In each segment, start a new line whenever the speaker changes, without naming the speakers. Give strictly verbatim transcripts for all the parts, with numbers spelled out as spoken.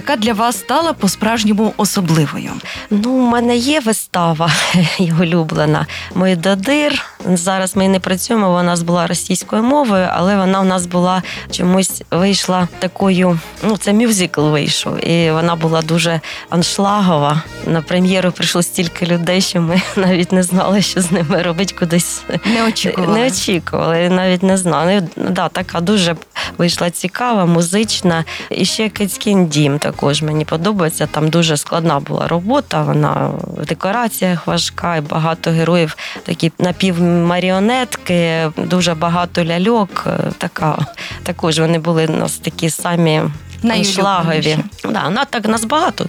яка для вас стала по-справжньому особливою?
Ну, у мене є вистава, улюблена, «Мойдодир». Зараз ми не працюємо, вона у нас була російською мовою, але вона у нас була чомусь вийшла такою, ну, це мюзикл вийшов, і вона була дуже аншлагова. На прем'єру прийшло стільки людей, що ми навіть не знали, що з ними робити, кудись.
Не очікували.
Не очікували, навіть не знали. Да, така дуже вийшла цікава, музична. І ще «Кицькін дім» також мені подобається. Там дуже складна була робота, вона в декораціях важка, і багато героїв, такі напівмаріонетки, дуже багато ляльок. Така, також вони були у нас такі самі аншлагові. Да, ну, так, у нас багато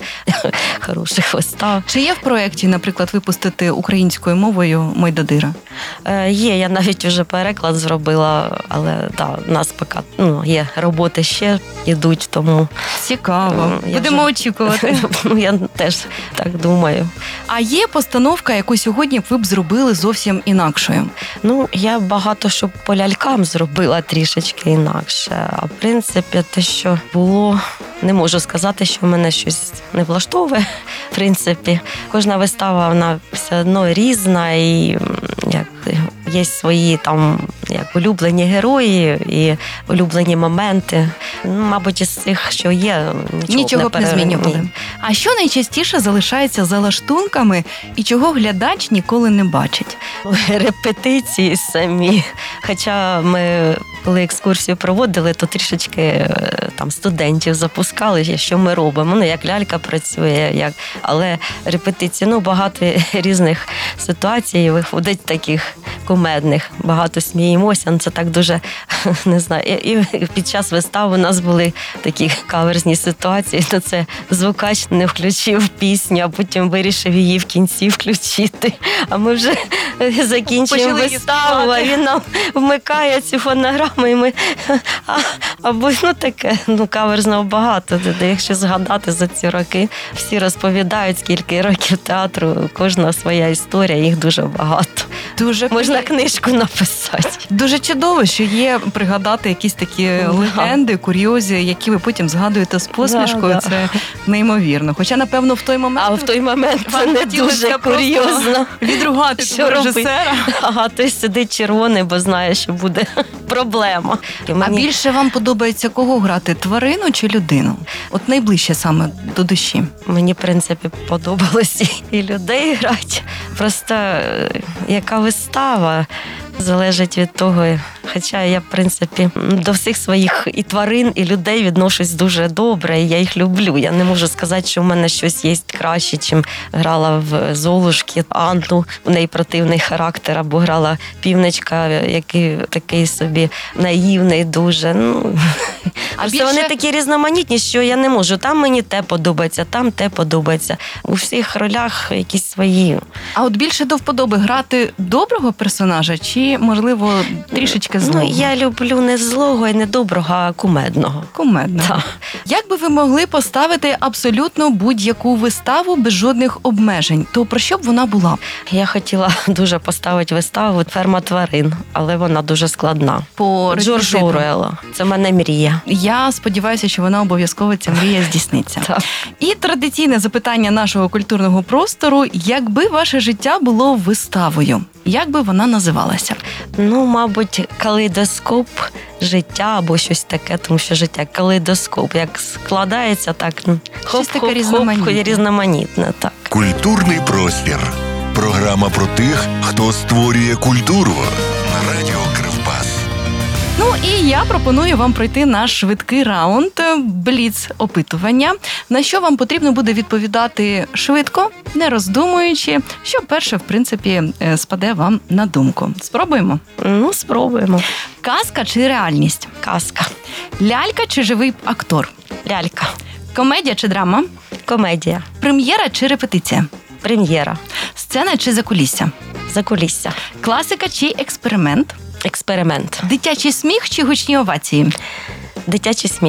хороших вистав.
Чи є в проєкті, наприклад, випустити українською мовою «Мойдодира»?
Е, є, я навіть вже переклад зробила, але да, у нас поки ну, є роботи ще йдуть, тому...
Цікаво.
Я
Будемо
вже...
очікувати.
Ну, я теж так думаю.
А є постановка, яку сьогодні ви б зробили зовсім інакшою?
Ну, я багато що по лялькам зробила трішечки інакше. А в принципі, те, що було, не можу сказати, що мене щось не влаштовує. В принципі, кожна вистава, вона все одно різна, і як є свої там як улюблені герої і улюблені моменти. Ну, мабуть, із цих, що є, нічого,
нічого б не,
не
змінювали. А що найчастіше залишається за лаштунками і чого глядач ніколи не бачить?
Репетиції самі. Хоча ми, коли екскурсію проводили, то трішечки там студентів запускали, що ми робимо. Ну, як лялька працює, як... але репетиції, ну, багато різних ситуацій виходить таких кумедних. Багато сміємося, це так дуже, не знаю. І, і під час вистав у нас були такі каверзні ситуації, то це звукач не включив пісню, а потім вирішив її в кінці включити. А ми вже закінчуємо виставу, а він нам вмикає цю фонограму, і ми... А, або, ну, таке, ну, каверзного багато. Якщо згадати за ці роки, всі розповідають, скільки років театру, кожна своя історія, їх дуже багато.
Дуже
можна книжку написати.
Дуже чудово, що є пригадати якісь такі да. легенди, курйози, які ви потім згадуєте з посмішкою. Да, це да. неймовірно. Хоча, напевно, в той момент...
А в той момент це не дуже курйозно.
Відругати що режисера.
Ага, той сидить червоний, бо знає, що буде проблема.
А мені... більше вам подобається кого грати? Тварину чи людину? От найближче саме до душі.
Мені, в принципі, подобалось і людей грати. Просто яка вистава залежить від того. Хоча я, в принципі, до всіх своїх і тварин, і людей відношусь дуже добре, і я їх люблю. Я не можу сказати, що в мене щось є краще, чим грала в «Золушки» Анну, у неї противний характер, або грала півничка, який такий собі наївний дуже. Ну, а більше... Вони такі різноманітні, що я не можу. Там мені те подобається, там те подобається. У всіх ролях якісь свої.
А от більше до вподоби грати доброго персонажа чи, можливо, трішечки злого?
Ну, я люблю не злого і не доброго, а кумедного.
Кумедного. Так. Як би ви могли поставити абсолютно будь-яку виставу без жодних обмежень, то про що б вона була?
Я хотіла дуже поставити виставу «Ферма тварин», але вона дуже складна.
По
Джорджа Оруелла. Це в мене мрія.
Я сподіваюся, що вона обов'язково, ця мрія здійсниться.
Так.
І традиційне запитання нашого культурного простору: якби ваше життя було виставою, як би вона називалася?
Ну, мабуть, калейдоскоп життя або щось таке, тому що життя калейдоскоп. Як складається, так
щось таке
хоп,
різноманітне.
Хоп, різноманітне, так.
Культурний простір. Програма про тих, хто створює культуру. На радіо Кривбас.
Ну і я пропоную вам пройти наш швидкий раунд бліц-опитування, на що вам потрібно буде відповідати швидко, не роздумуючи, що перше, в принципі, спаде вам на думку. Спробуємо?
Ну, спробуємо.
Казка чи реальність?
Казка.
Лялька чи живий актор?
Лялька.
Комедія чи драма?
Комедія.
Прем'єра чи репетиція?
Прем'єра.
Сцена чи закулісся?
Закулісся.
Класика чи експеримент?
Експеримент.
Дитячий сміх чи гучні овації?
Дитячий сміх.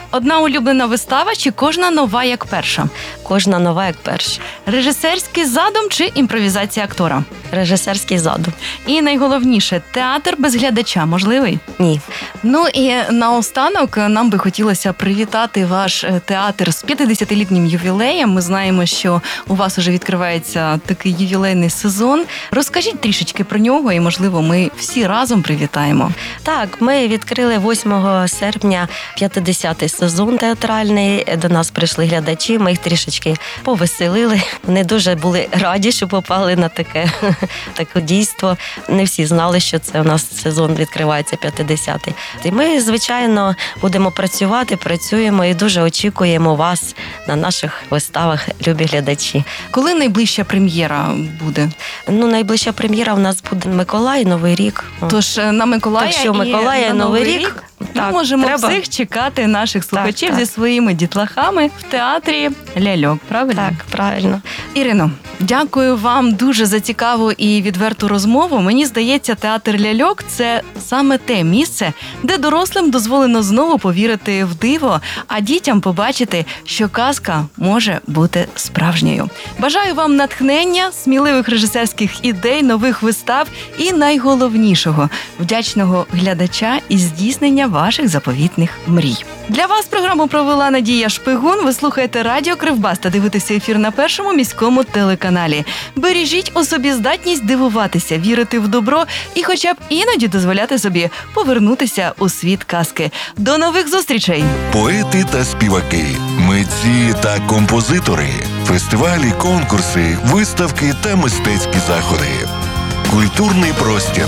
Одна улюблена вистава чи кожна нова як перша?
Кожна нова як перша.
Режисерський задум чи імпровізація актора?
Режисерський задум.
І найголовніше, театр без глядача можливий?
Ні.
Ну і наостанок нам би хотілося привітати ваш театр з п'ятдесятилітнім ювілеєм. Ми знаємо, що у вас уже відкривається такий ювілейний сезон. Розкажіть трішечки про нього і, можливо, ми всі разом привітаємо.
Так, ми відкрили восьмого серпня п'ятдесятий сезон театральний. До нас прийшли глядачі, ми їх трішечки повеселили. Вони дуже були раді, що попали на таке, таке дійство. Не всі знали, що це у нас сезон відкривається п'ятдесятий. І ми, звичайно, будемо працювати, працюємо і дуже очікуємо вас на наших виставах, любі глядачі.
Коли найближча прем'єра буде?
Ну, найближча прем'єра у нас буде Миколай, Новий рік.
Тож на Миколая,
Так що Миколая,
і на
Новий
Новий
рік,
рік
так,
ми можемо
треба.
всіх чекати, наших слухачів
так.
зі своїми дітлахами в театрі «Ляльок». Правильно?
Так, правильно.
Ірино, дякую вам дуже за цікаву і відверту розмову. Мені здається, театр «Ляльок» – це саме те місце, де дорослим дозволено знову повірити в диво, а дітям побачити, що казка може бути справжньою. Бажаю вам натхнення, сміливих режисерських ідей, нових вистав і найголовнішого – вдячного глядача і здійснення ваших заповітних мрій. Для вас програму провела Надія Шпигун. Ви слухаєте радіо Кривбас та дивитеся ефір на Першому міському телеканалі. Бережіть у собі здатність дивуватися, вірити в добро і хоча б іноді дозволяти собі повернутися у світ казки. До нових зустрічей!
Поети та співаки, митці та композитори, фестивалі, конкурси, виставки та мистецькі заходи. Культурний простір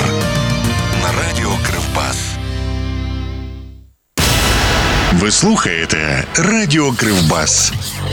на радіо Кривбас. Ви слухаєте Радіо Кривбас.